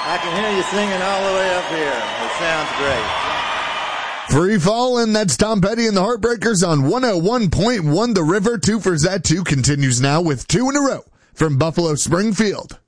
I can hear you singing all the way up here. It sounds great. Free Fall, and that's Tom Petty and the Heartbreakers on 101.1 The River. 2 for Zat 2 continues now with 2 in a row from Buffalo Springfield.